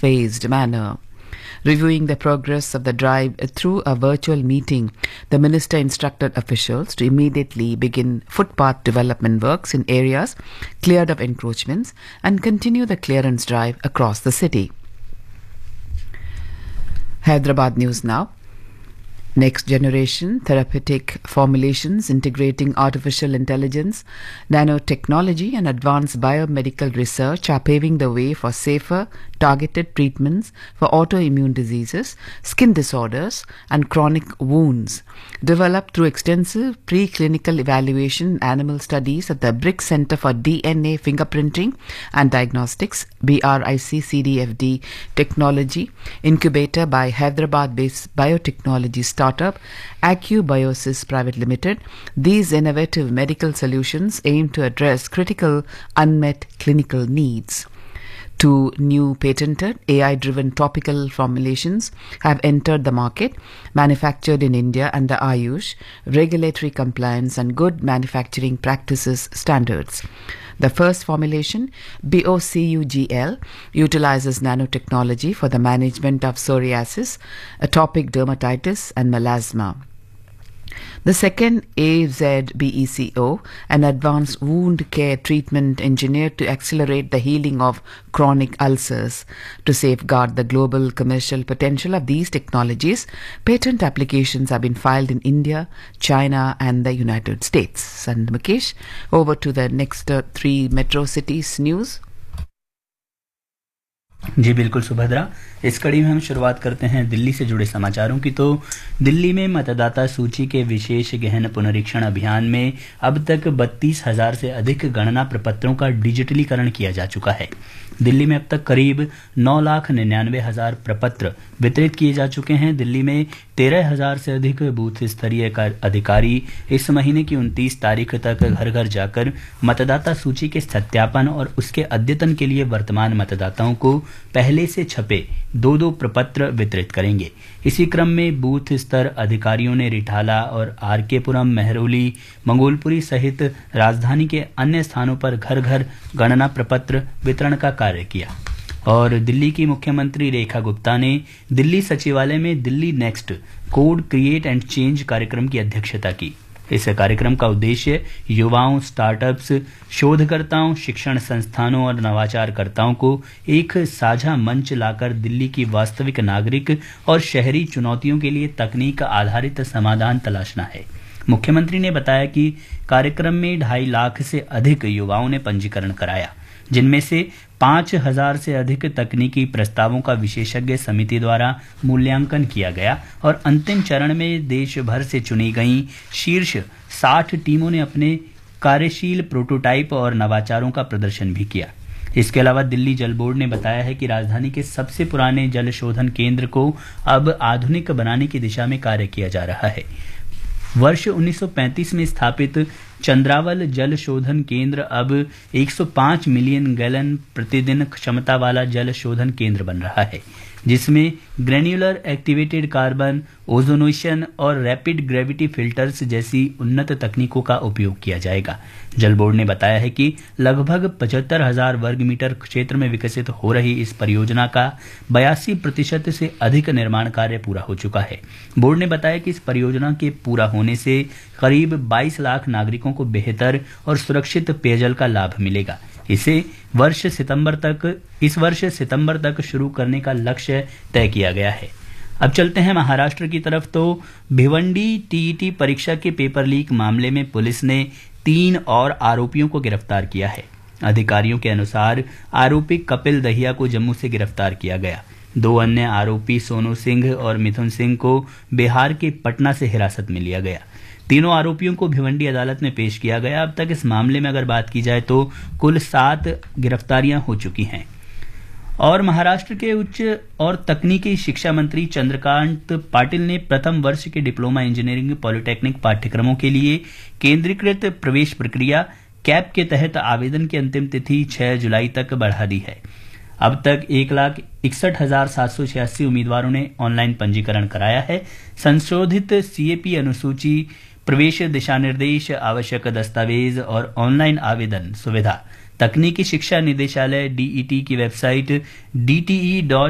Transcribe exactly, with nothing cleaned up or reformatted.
unfazed manner. Reviewing the progress of the drive through a virtual meeting, the minister instructed officials to immediately begin footpath development works in areas cleared of encroachments and continue the clearance drive across the city. Hyderabad News now. Next generation therapeutic formulations integrating artificial intelligence, nanotechnology and advanced biomedical research are paving the way for safer, targeted treatments for autoimmune diseases, skin disorders and chronic wounds. Developed through extensive preclinical evaluation animal studies at the BRIC Center for D N A Fingerprinting and Diagnostics, BRIC C D F D Technology Incubator by Hyderabad-based biotechnology startup AcuBiosis Private Limited, these innovative medical solutions aim to address critical unmet clinical needs. Two new patented A I-driven topical formulations have entered the market, manufactured in India under Ayush, regulatory compliance and good manufacturing practices standards. The first formulation, B O C U G L, utilizes nanotechnology for the management of psoriasis, atopic dermatitis and melasma. The second, A Z B E C O, an advanced wound care treatment engineered to accelerate the healing of chronic ulcers. To safeguard the global commercial potential of these technologies, patent applications have been filed in India, China and the United States. And Mukesh, over to the next uh, three metro cities news. जी बिल्कुल सुभद्रा, इस कड़ी में हम शुरुआत करते हैं दिल्ली से जुड़े समाचारों की। तो दिल्ली में मतदाता सूची के विशेष गहन पुनरीक्षण अभियान में अब तक बत्तीस हजार से अधिक गणना प्रपत्रों का डिजिटलीकरण किया जा चुका है। दिल्ली में अब तक करीब नौ लाख निन्यानवे हजार प्रपत्र वितरित किए जा चुके हैं। दिल्ली में तेरह हजार से अधिक बूथ स्तरीय अधिकारी इस महीने की उनतीस तारीख तक घर घर जाकर मतदाता सूची के सत्यापन और उसके अद्यतन के लिए वर्तमान मतदाताओं को पहले से छपे दो दो प्रपत्र वितरित करेंगे। इसी क्रम में बूथ स्तर अधिकारियों ने रिठाला और आरकेपुरम, मेहरौली, मंगोलपुरी सहित राजधानी के अन्य स्थानों पर घर घर गणना प्रपत्र वितरण का कार्य किया। और दिल्ली की मुख्यमंत्री रेखा गुप्ता ने दिल्ली सचिवालय में Delhi next code create and change कार्यक्रम की अध्यक्षता की। इस कार्यक्रम का उद्देश्य युवाओं, स्टार्टअप्स, शोधकर्ताओं, शिक्षण संस्थानों और नवाचारकर्ताओं को एक साझा मंच लाकर दिल्ली की वास्तविक नागरिक और शहरी चुनौतियों के लिए तकनीक आधारित समाधान तलाशना है। मुख्यमंत्री ने बताया कि कार्यक्रम में ढाई लाख से अधिक युवाओं ने पंजीकरण कराया, जिनमें से पांच हजार से अधिक तकनीकी प्रस्तावों का विशेषज्ञ समिति द्वारा मूल्यांकन किया गया और अंतिम चरण में देश भर से चुनी गई शीर्ष साठ टीमों ने अपने कार्यशील प्रोटोटाइप और नवाचारों का प्रदर्शन भी किया। इसके अलावा दिल्ली जल बोर्ड ने बताया है कि राजधानी के सबसे पुराने जल शोधन केंद्र को अब आधुनिक बनाने की दिशा में कार्य किया जा रहा है। वर्ष उन्नीस सौ पैंतीस में स्थापित चंद्रावल जल शोधन केंद्र अब एक सौ पाँच मिलियन गैलन प्रतिदिन क्षमता वाला जल शोधन केंद्र बन रहा है, जिसमें ग्रेन्युलर एक्टिवेटेड कार्बन, ओजोनेशन और रैपिड ग्रेविटी फिल्टर्स जैसी उन्नत तकनीकों का उपयोग किया जाएगा। जल बोर्ड ने बताया है कि लगभग पचहत्तर हजार वर्ग मीटर क्षेत्र में विकसित हो रही इस परियोजना का बयासी प्रतिशत से अधिक निर्माण कार्य पूरा हो चुका है। बोर्ड ने बताया कि इस परियोजना के पूरा होने से करीब बाईस लाख नागरिकों को बेहतर और सुरक्षित पेयजल का लाभ मिलेगा। इसे वर्ष सितंबर तक इस वर्ष सितंबर तक शुरू करने का लक्ष्य तय किया गया है। अब चलते हैं महाराष्ट्र की तरफ। तो भिवंडी टीईटी परीक्षा के पेपर लीक मामले में पुलिस ने तीन और आरोपियों को गिरफ्तार किया है। अधिकारियों के अनुसार आरोपी कपिल दहिया को जम्मू से गिरफ्तार किया गया। दो अन्य आरोपी सोनू सिंह और मिथुन सिंह को बिहार के पटना से हिरासत में लिया गया। तीनों आरोपियों को भिवंडी अदालत में पेश किया गया। अब तक इस मामले में अगर बात की जाए तो कुल सात गिरफ्तारियां हो चुकी हैं। और महाराष्ट्र के उच्च और तकनीकी शिक्षा मंत्री चंद्रकांत पाटिल ने प्रथम वर्ष के डिप्लोमा इंजीनियरिंग पॉलिटेक्निक पाठ्यक्रमों के लिए केंद्रीकृत प्रवेश प्रक्रिया कैप के तहत आवेदन की अंतिम तिथि छह जुलाई तक बढ़ा दी है। अब तक एक लाख इकसठ हजार सात सौ छियासी उम्मीदवारों ने ऑनलाइन पंजीकरण कराया है। संशोधित सीएपी अनुसूची, प्रवेश दिशा निर्देश, आवश्यक दस्तावेज और ऑनलाइन आवेदन सुविधा तकनीकी शिक्षा निदेशालय डीईटी की वेबसाइट डीटीई डॉट